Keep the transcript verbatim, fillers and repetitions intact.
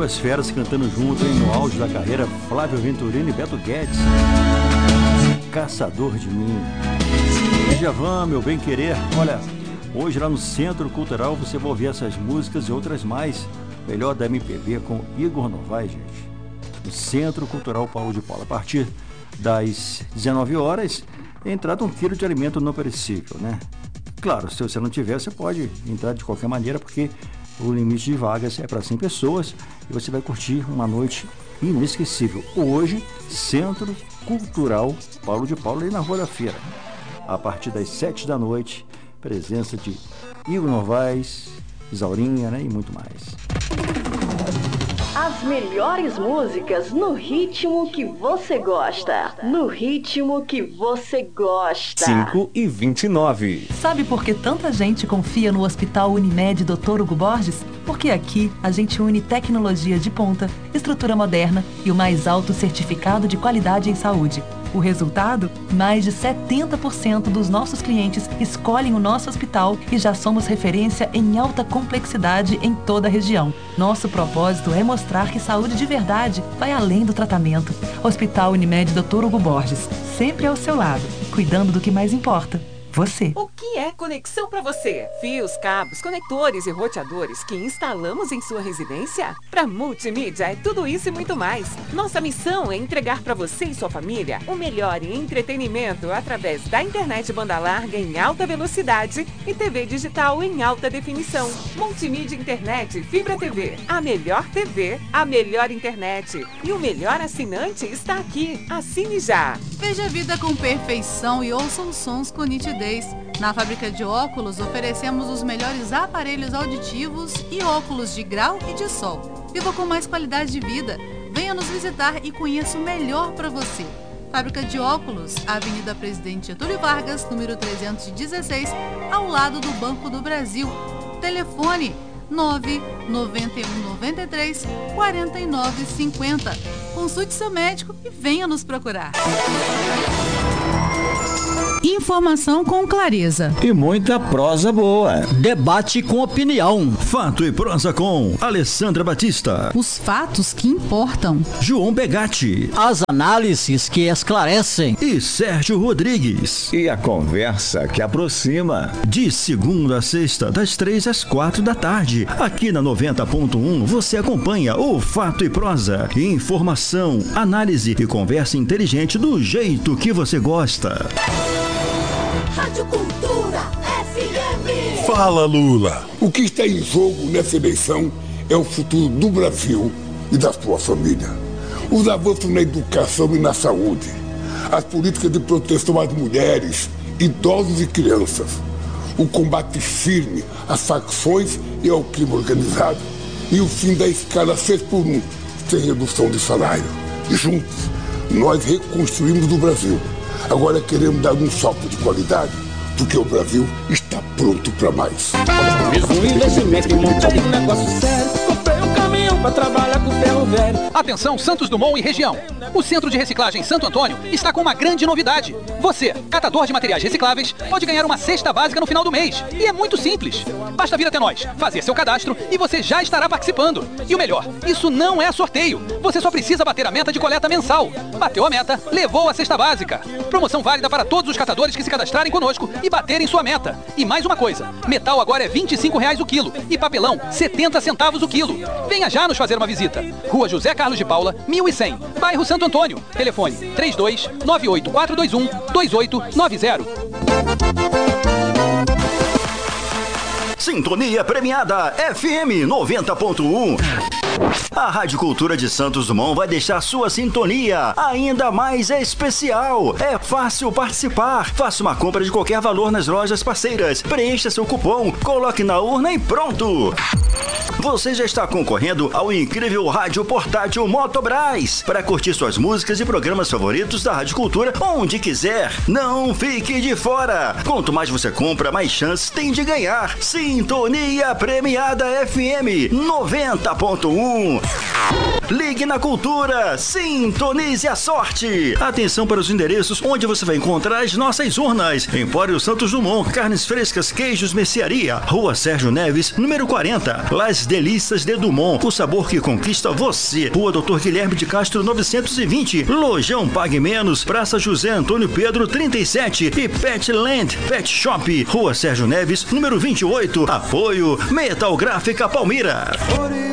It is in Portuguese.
duas feras cantando junto, hein, no auge da carreira, Flávio Venturino e Beto Guedes. Caçador de Mim. Djavan, meu bem querer. Olha, hoje lá no Centro Cultural você vai ouvir essas músicas e outras mais. Melhor da M P B com Igor Novaes, gente. No Centro Cultural Paulo de Paula. A partir das dezenove horas, é entrada um quilo de alimento não perecível, né? Claro, se você não tiver, você pode entrar de qualquer maneira, porque o limite de vagas é para cem pessoas e você vai curtir uma noite inesquecível. Hoje, Centro Cultural Paulo de Paula, ali na Rua da Feira. A partir das sete da noite, presença de Igor Novaes, Isaurinha, né, e muito mais. As melhores músicas no ritmo que você gosta. No ritmo que você gosta. cinco e vinte e nove. Sabe por que tanta gente confia no Hospital Unimed doutor Hugo Borges? Porque aqui a gente une tecnologia de ponta, estrutura moderna e o mais alto certificado de qualidade em saúde. O resultado? Mais de setenta por cento dos nossos clientes escolhem o nosso hospital e já somos referência em alta complexidade em toda a região. Nosso propósito é mostrar que saúde de verdade vai além do tratamento. Hospital Unimed doutor Hugo Borges, sempre ao seu lado, cuidando do que mais importa. Você. O que é conexão para você? Fios, cabos, conectores e roteadores que instalamos em sua residência? Para multimídia é tudo isso e muito mais. Nossa missão é entregar para você e sua família o melhor em entretenimento através da internet banda larga em alta velocidade e T V digital em alta definição. Multimídia Internet Fibra T V. A melhor T V, a melhor internet. E o melhor assinante está aqui. Assine já. Veja a vida com perfeição e ouça os sons com nitidez. Na fábrica de óculos, oferecemos os melhores aparelhos auditivos e óculos de grau e de sol. Viva com mais qualidade de vida. Venha nos visitar e conheça o melhor para você. Fábrica de óculos, Avenida Presidente Getúlio Vargas, número trezentos e dezesseis, ao lado do Banco do Brasil. Telefone nove nove um nove três quatro nove cinco zero. Consulte seu médico e venha nos procurar. Informação com clareza e muita prosa boa. Debate com opinião. Fato e prosa com Alessandra Batista. Os fatos que importam. João Begatti. As análises que esclarecem. E Sérgio Rodrigues. E a conversa que aproxima. De segunda a sexta, das três às quatro da tarde. Aqui na noventa ponto um você acompanha o Fato e Prosa. Informação, análise e conversa inteligente do jeito que você gosta. Rádio Cultura F M. Fala, Lula. O que está em jogo nessa eleição é o futuro do Brasil e da sua família. Os avanços na educação e na saúde, as políticas de proteção às mulheres, idosos e crianças, o combate firme às facções e ao crime organizado e o fim da escala seis por um, sem redução de salário. Juntos, nós reconstruímos o Brasil. Agora queremos dar um salto de qualidade, porque o Brasil está pronto para mais. Um investimento, montei um negócio sério. Comprei um caminhão para trabalhar com ferro velho. Atenção, Santos Dumont e região. O Centro de Reciclagem Santo Antônio está com uma grande novidade. Você, catador de materiais recicláveis, pode ganhar uma cesta básica no final do mês. E é muito simples. Basta vir até nós, fazer seu cadastro e você já estará participando. E o melhor, isso não é sorteio. Você só precisa bater a meta de coleta mensal. Bateu a meta, levou a cesta básica. Promoção válida para todos os catadores que se cadastrarem conosco e baterem sua meta. E mais uma coisa, metal agora é vinte e cinco reais o quilo e papelão setenta centavos o quilo. Venha já nos fazer uma visita. Rua José Carlos de Paula, mil e cem, bairro Santo Antônio. Telefone três dois nove oito quatro dois um dois oito nove zero. Sintonia premiada F M noventa ponto um. A Rádio Cultura de Santos Dumont vai deixar sua sintonia ainda mais especial. É fácil participar. Faça uma compra de qualquer valor nas lojas parceiras. Preencha seu cupom, coloque na urna e pronto. Você já está concorrendo ao incrível rádio portátil Motobras para curtir suas músicas e programas favoritos da Rádio Cultura onde quiser. Não fique de fora. Quanto mais você compra, mais chances tem de ganhar. Sim, Sintonia Premiada F M noventa ponto um. Ligue na Cultura, sintonize a sorte. Atenção para os endereços onde você vai encontrar as nossas urnas. Empório Santos Dumont, carnes frescas, queijos, mercearia. Rua Sérgio Neves, número quarenta. Las Delícias de Dumont, o sabor que conquista você. Rua Doutor Guilherme de Castro, novecentos e vinte. Lojão Pague Menos, Praça José Antônio Pedro, trinta e sete. E Petland Pet Shop, Rua Sérgio Neves, número vinte e oito. Apoio Metal Gráfica Palmira.